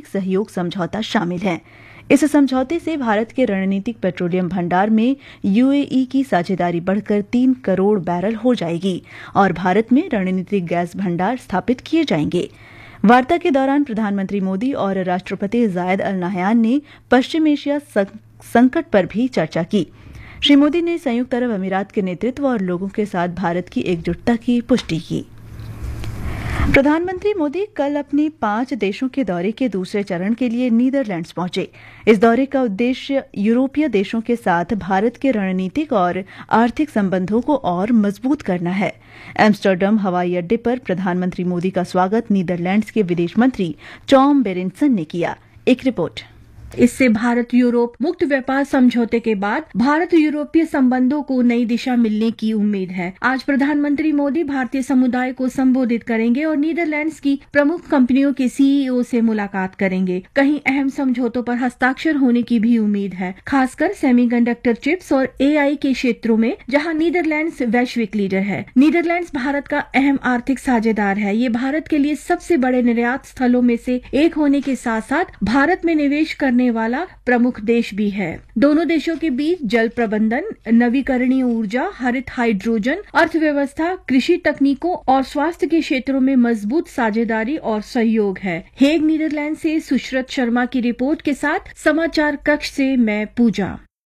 रणनीतिक सहयोग समझौता शामिल है। इस समझौते से भारत के रणनीतिक पेट्रोलियम भंडार में यूएई की साझेदारी बढ़कर 3 करोड़ बैरल हो जाएगी और भारत में रणनीतिक गैस भंडार स्थापित किए जाएंगे। वार्ता के दौरान प्रधानमंत्री मोदी और राष्ट्रपति जायद अल नहयान ने पश्चिम एशिया संकट पर भी चर्चा की। श्री मोदी ने संयुक्त अरब अमीरात के नेतृत्व और लोगों के साथ भारत की एकजुटता की पुष्टि की। प्रधानमंत्री मोदी कल अपने 5 देशों के दौरे के दूसरे चरण के लिए नीदरलैंड्स पहुंचे। इस दौरे का उद्देश्य यूरोपीय देशों के साथ भारत के रणनीतिक और आर्थिक संबंधों को और मजबूत करना है। एम्स्टर्डम हवाई अड्डे पर प्रधानमंत्री मोदी का स्वागत नीदरलैंड्स के विदेश मंत्री टॉम बेरेंसन ने किया। एक रिपोर्ट। इससे भारत यूरोप मुक्त व्यापार समझौते के बाद भारत यूरोपीय संबंधों को नई दिशा मिलने की उम्मीद है। आज प्रधानमंत्री मोदी भारतीय समुदाय को संबोधित करेंगे और नीदरलैंड्स की प्रमुख कंपनियों के सीईओ से मुलाकात करेंगे। कहीं अहम समझौतों पर हस्ताक्षर होने की भी उम्मीद है, खासकर सेमीकंडक्टर चिप्स और एआई के क्षेत्रों में, जहां नीदरलैंड्स वैश्विक लीडर है। नीदरलैंड्स भारत का अहम आर्थिक साझेदार है। ये भारत के लिए सबसे बड़े निर्यात स्थलों में से एक होने के साथ साथ भारत में निवेश करने वाला प्रमुख देश भी है। दोनों देशों के बीच जल प्रबंधन, नवीकरणीय ऊर्जा, हरित हाइड्रोजन, अर्थव्यवस्था, कृषि तकनीकों और स्वास्थ्य के क्षेत्रों में मजबूत साझेदारी और सहयोग है। हेग, नीदरलैंड से सुश्रत शर्मा की रिपोर्ट के साथ समाचार कक्ष से मैं पूजा।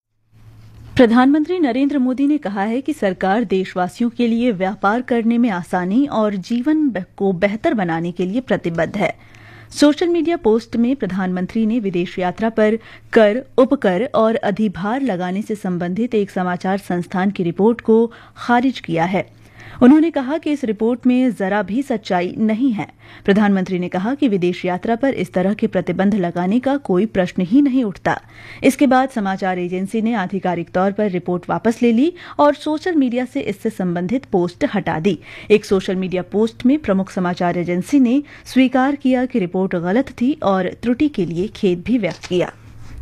प्रधानमंत्री नरेंद्र मोदी ने कहा है कि सरकार देशवासियों के लिए व्यापार करने में आसानी और जीवन को बेहतर बनाने के लिए प्रतिबद्ध है। सोशल मीडिया पोस्ट में प्रधानमंत्री ने विदेश यात्रा पर कर, उपकर और अधिभार लगाने से संबंधित एक समाचार संस्थान की रिपोर्ट को खारिज किया है। उन्होंने कहा कि इस रिपोर्ट में जरा भी सच्चाई नहीं है। प्रधानमंत्री ने कहा कि विदेश यात्रा पर इस तरह के प्रतिबंध लगाने का कोई प्रश्न ही नहीं उठता। इसके बाद समाचार एजेंसी ने आधिकारिक तौर पर रिपोर्ट वापस ले ली और सोशल मीडिया से इससे संबंधित पोस्ट हटा दी। एक सोशल मीडिया पोस्ट में प्रमुख समाचार एजेंसी ने स्वीकार किया कि रिपोर्ट गलत थी और त्रुटि के लिए खेद भी व्यक्त किया।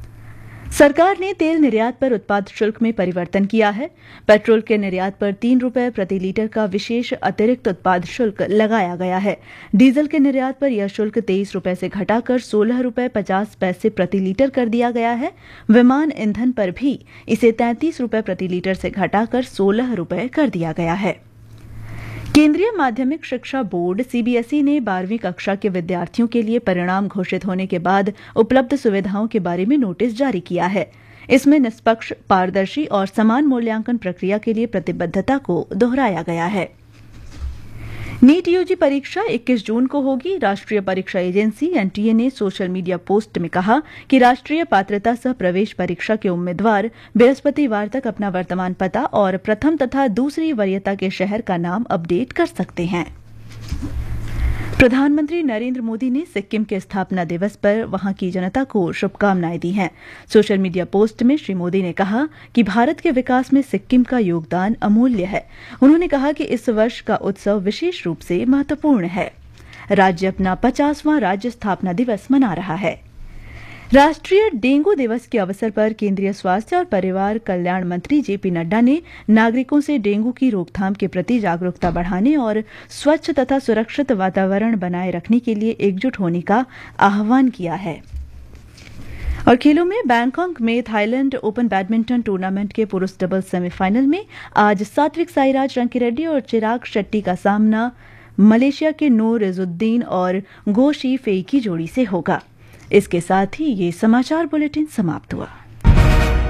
सरकार ने तेल निर्यात पर उत्पाद शुल्क में परिवर्तन किया है। पेट्रोल के निर्यात पर 3 रुपये प्रति लीटर का विशेष अतिरिक्त उत्पाद शुल्क लगाया गया है। डीजल के निर्यात पर यह शुल्क 23 रुपये से घटाकर 16 रुपये 50 पैसे प्रति लीटर कर दिया गया है। विमान ईंधन पर भी इसे 33 रुपये प्रति लीटर से घटाकर 16 रुपये कर दिया गया है। केंद्रीय माध्यमिक शिक्षा बोर्ड सीबीएसई ने 12वीं कक्षा के विद्यार्थियों के लिए परिणाम घोषित होने के बाद उपलब्ध सुविधाओं के बारे में नोटिस जारी किया है। इसमें निष्पक्ष, पारदर्शी और समान मूल्यांकन प्रक्रिया के लिए प्रतिबद्धता को दोहराया गया है। नीट यूजी परीक्षा 21 जून को होगी। राष्ट्रीय परीक्षा एजेंसी एनटीए ने सोशल मीडिया पोस्ट में कहा कि राष्ट्रीय पात्रता सह प्रवेश परीक्षा के उम्मीदवार बृहस्पतिवार तक अपना वर्तमान पता और प्रथम तथा दूसरी वरीयता के शहर का नाम अपडेट कर सकते हैं। प्रधानमंत्री नरेंद्र मोदी ने सिक्किम के स्थापना दिवस पर वहां की जनता को शुभकामनाएं दी हैं। सोशल मीडिया पोस्ट में श्री मोदी ने कहा कि भारत के विकास में सिक्किम का योगदान अमूल्य है। उन्होंने कहा कि इस वर्ष का उत्सव विशेष रूप से महत्वपूर्ण है। राज्य अपना 50वां राज्य स्थापना दिवस मना रहा है। राष्ट्रीय डेंगू दिवस के अवसर पर केंद्रीय स्वास्थ्य और परिवार कल्याण मंत्री जेपी नड्डा ने नागरिकों से डेंगू की रोकथाम के प्रति जागरूकता बढ़ाने और स्वच्छ तथा सुरक्षित वातावरण बनाए रखने के लिए एकजुट होने का आह्वान किया है। और खेलों में बैंकॉक में थाईलैंड ओपन बैडमिंटन टूर्नामेंट के पुरुष डबल्स सेमीफाइनल में आज सात्विक साईराज रंकीरेड्डी और चिराग शेट्टी का सामना मलेशिया के नूर रिजुद्दीन और गो शी फेई की जोड़ी से होगा। इसके साथ ही ये समाचार बुलेटिन समाप्त हुआ।